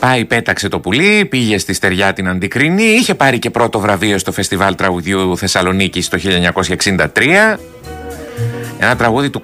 Πάει, πέταξε το πουλί, πήγε στη στεριά την Αντικρινή, είχε πάρει και πρώτο βραβείο στο Φεστιβάλ Τραγουδιού Θεσσαλονίκης το 1963. Ένα τραγούδι του